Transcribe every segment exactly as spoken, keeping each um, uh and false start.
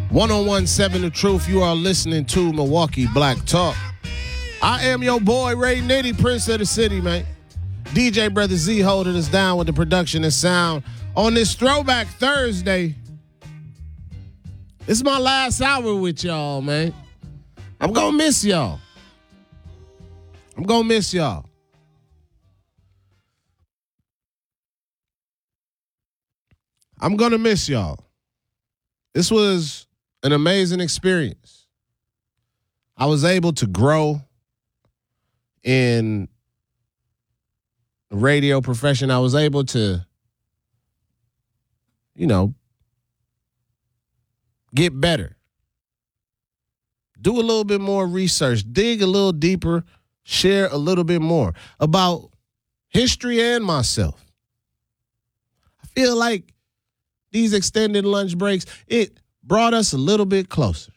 one oh one point seven The Truth. You are listening to Milwaukee Black Talk. I am your boy, Ray Nitty, Prince of the City, man. D J Brother Z holding us down with the production and sound on this Throwback Thursday. This is my last hour with y'all, man. I'm going to miss y'all. I'm going to miss y'all. I'm going to miss y'all. This was an amazing experience. I was able to grow in the radio profession. I was able to, you know, get better. Do a little bit more research, dig a little deeper, share a little bit more about history and myself. I feel like these extended lunch breaks, it brought us a little bit closer.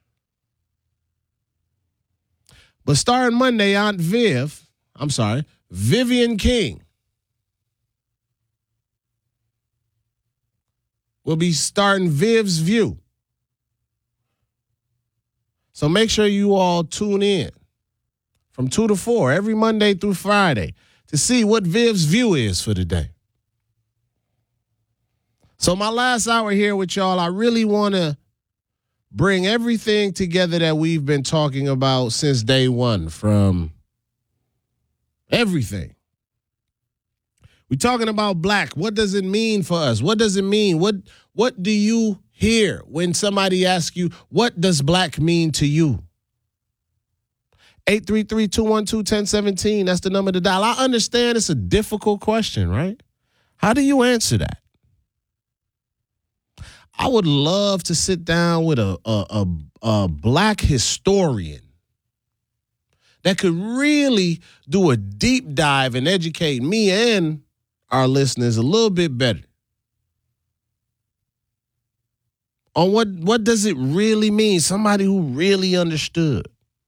But starting Monday, Aunt Viv, I'm sorry, Vivian King will be starting Viv's View. So make sure you all tune in from two to four every Monday through Friday to see what Viv's View is for the day. So my last hour here with y'all, I really want to bring everything together that we've been talking about since day one, from everything. We're talking about black. What does it mean for us? What does it mean? What what do you hear when somebody asks you, what does black mean to you? eight three three, two one two, one oh one seven. That's the number to dial. I understand it's a difficult question, right? How do you answer that? I would love to sit down with a, a, a, a black historian that could really do a deep dive and educate me and our listeners a little bit better on what, what does it really mean, somebody who really understood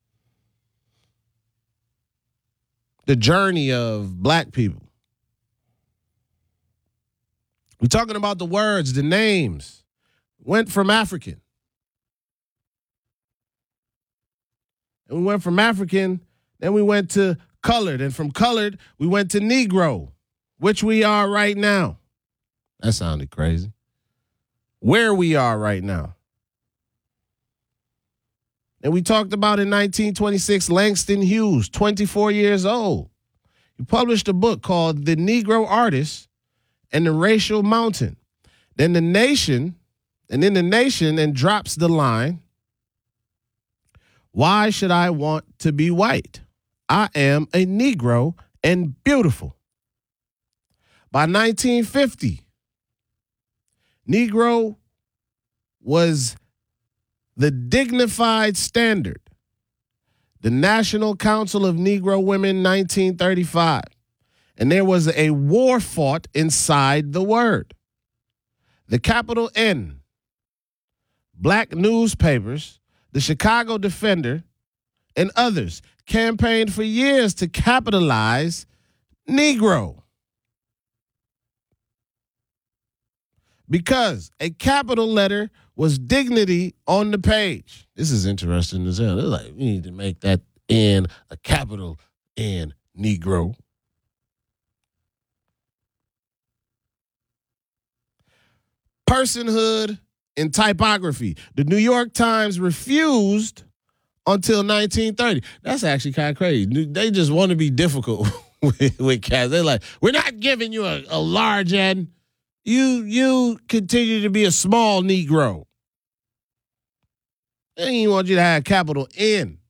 the journey of black people. We're talking about the words, the names. Went from African. And we went from African, then we went to colored. And from colored, we went to Negro, which we are right now. That sounded crazy. Where we are right now. And we talked about in nineteen twenty-six, Langston Hughes, twenty-four years old. He published a book called The Negro Artist and the Racial Mountain. Then the Nation... And in the Nation, and drops the line, why should I want to be white? I am a Negro and beautiful. By nineteen fifty, Negro was the dignified standard. The National Council of Negro Women, nineteen thirty-five. And there was a war fought inside the word. The capital N. Black newspapers, the Chicago Defender, and others campaigned for years to capitalize Negro. Because a capital letter was dignity on the page. This is interesting as hell. They're like, we need to make that N a capital N, Negro. Personhood in typography. The New York Times refused until nineteen thirty. That's actually kind of crazy. They just want to be difficult with, with cats. They're like, we're not giving you a, a large N. You you continue to be a small Negro. They didn't want you to have capital N.